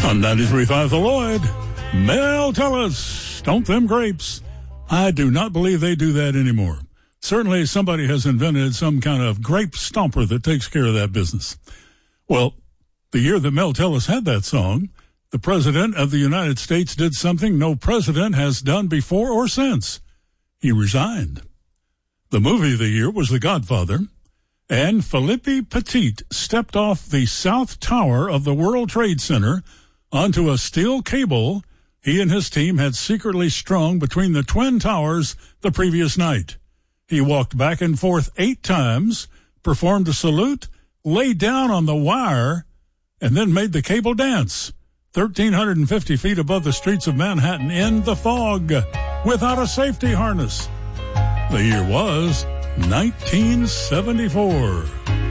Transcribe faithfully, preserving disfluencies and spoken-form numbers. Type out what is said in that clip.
On ninety-three point five The Lloyd, Mel Tillis, Stomp Them Grapes. I do not believe they do that anymore. Certainly somebody has invented some kind of grape stomper that takes care of that business. Well, the year that Mel Tillis had that song, the President of the United States did something no president has done before or since. He resigned. The movie of the year was The Godfather, and Philippe Petit stepped off the South Tower of the World Trade Center onto a steel cable he and his team had secretly strung between the Twin Towers the previous night. He walked back and forth eight times, performed a salute, lay down on the wire, and then made the cable dance, one thousand three hundred fifty feet above the streets of Manhattan in the fog, without a safety harness. The year was nineteen seventy-four.